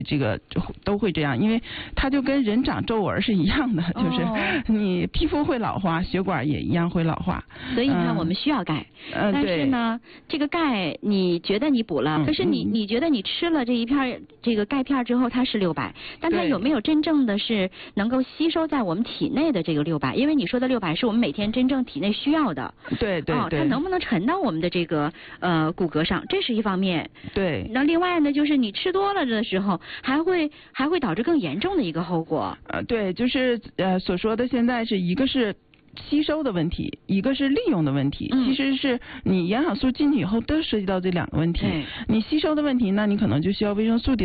这个都会这样，因为它就跟人长皱纹是一样的，就是你皮肤会老化，血管也一样会老化。 所以你看，我们需要钙，但是呢，这个钙你觉得你补了，可是你觉得你吃了这一片这个钙片之后，它是600，但它有没有真正的是能够吸收在我们体内的这个600？因为你说的600是我们每天真正体内需要的。 对对对。 它能不能沉到我们的这个骨骼上？这是一方面。 对。 那另外呢，就是你吃多了的时候，还会导致更严重的一个后果。 对，就是所说的现在是一个是吸收的问题，一个是利用的问题。其实是你营养素进去以后都涉及到这两个问题。你吸收的问题呢，你可能就需要维生素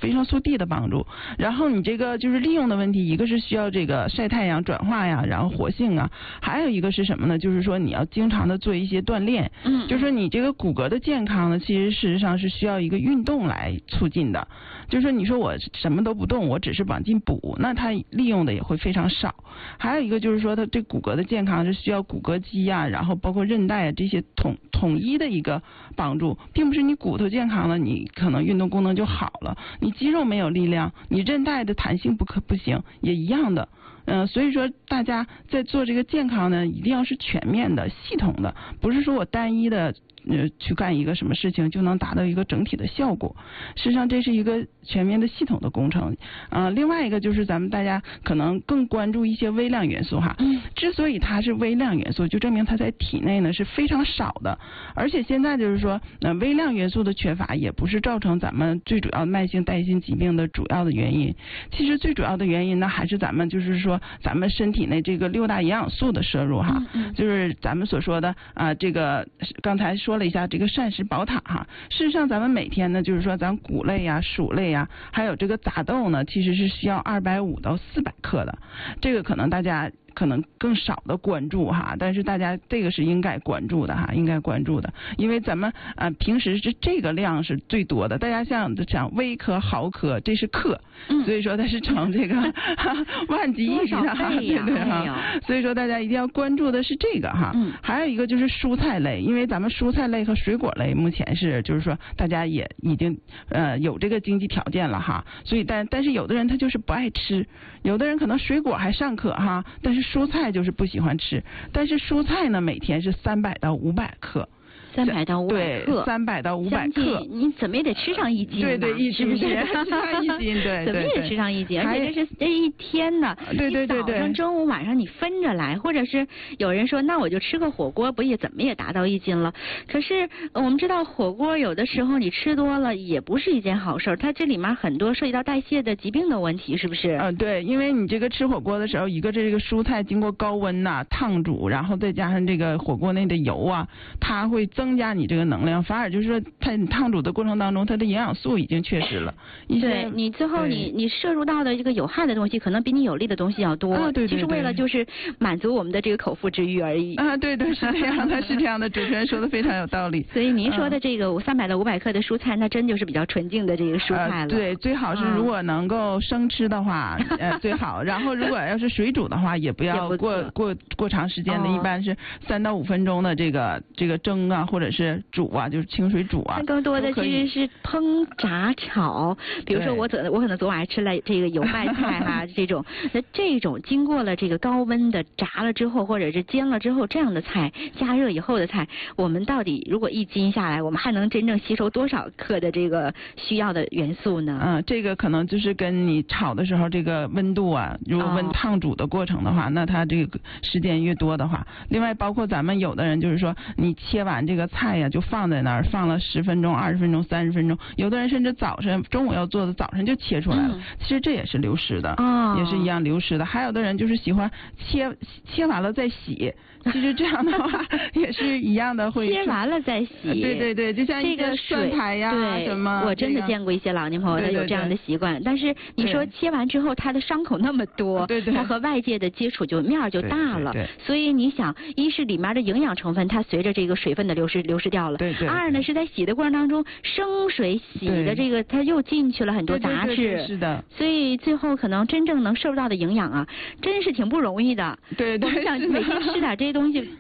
D 的帮助。然后你这个就是利用的问题，一个是需要这个晒太阳转化呀，然后活性啊，还有一个是什么呢？就是说你要经常的做一些锻炼。就是说你这个骨骼的健康呢，其实事实上是需要一个运动来促进的。就是说你说我什么都不动，我只是往进补，那它利用的也会非常少。还有一个就是说它这骨骼的健康是需要骨骼肌啊，然后包括韧带啊这些统一的一个帮助，并不是你骨头健康了，你可能运动功能就好了，你肌肉没有力量，你韧带的弹性不行，也一样的。所以说大家在做这个健康呢，一定要是全面的、系统的，不是说我单一的去干一个什么事情就能达到一个整体的效果。实际上这是一个全面的系统的工程。另外一个就是咱们大家可能更关注一些微量元素哈。之所以它是微量元素，就证明它在体内呢是非常少的。而且现在就是说，微量元素的缺乏也不是造成咱们最主要慢性代谢疾病的主要的原因。其实最主要的原因呢，还是咱们就是说咱们身体内这个6大营养素的摄入哈。就是咱们所说的这个刚才说了一下这个膳食宝塔哈。事实上咱们每天呢，就是说咱谷类呀、薯类呀，还有这个杂豆呢，其实是需要250到400克的。这个可能大家可能更少的关注哈，但是大家这个是应该关注的哈，应该关注的，因为咱们平时是这个量是最多的，大家像微克、毫克，这是克，所以说它是成这个万级一级的哈，对对哈，所以说大家一定要关注的是这个哈。还有一个就是蔬菜类，因为咱们蔬菜类和水果类目前是就是说大家也已经有这个经济条件了哈，所以但是有的人他就是不爱吃，有的人可能水果还尚可哈，但是蔬菜就是不喜欢吃，但是蔬菜呢每天是300到500克。 300到500克， 对，300到500克， 你怎么也得吃上1斤吧？ 对对， 是不是？ 吃上1斤，对， 怎么也得吃上1斤，而且这一天呢， 对， 早上、中午、晚上你分着来，或者是有人说，那我就吃个火锅，不也怎么也达到1斤了？可是我们知道火锅有的时候你吃多了也不是一件好事，它这里面很多涉及到代谢的疾病的问题，是不是？ 对，因为你这个吃火锅的时候，一个这个蔬菜经过高温呐、烫煮，然后再加上这个火锅内的油啊，它会增加你这个能量，反而就是说它烫煮的过程当中，它的营养素已经缺失了。 对，你最后你摄入到的这个有害的东西，可能比你有利的东西要多。 对， 其实为了就是满足我们的这个口腹之欲而已。 对，是这样的，是这样的，主持人说的非常有道理。 所以您说的这个300到500克的蔬菜，那真就是比较纯净的这个蔬菜了。 对，最好是如果能够生吃的话，最好。然后如果要是水煮的话，也不要过长时间的，一般是3到5分钟的这个蒸啊，或者是煮啊，就是清水煮啊。 更多的其实是烹炸炒，比如说我可能昨晚还吃了这个油麦菜哈这种，那这种经过了这个高温的炸了之后，或者是煎了之后，这样的菜加热以后的菜，我们到底如果1斤下来，我们还能真正吸收多少克的这个需要的元素呢？ 这个可能就是跟你炒的时候这个温度啊，如果温烫煮的过程的话，那它这个时间越多的话，另外包括咱们有的人就是说，你切完这个菜呀，就放在那儿放了10分钟、20分钟、30分钟，有的人甚至中午要做的早晨就切出来了，其实这也是流失的，也是一样流失的。还有的人就是喜欢切完了再洗，其实这样的话也是一样的，会切完了再洗。 对，就像一个蒜苔呀什么。 我真的见过一些老年朋友他有这样的习惯，但是你说切完之后他的伤口那么多，他和外界的接触面就大了，所以你想，一是里面的营养成分它随着这个水分的流失掉了，二呢是在洗的过程当中生水洗的这个它又进去了很多杂质， 是的， 所以最后可能真正能摄入到的营养啊，真是挺不容易的。 对， 我们想每天吃点这些东西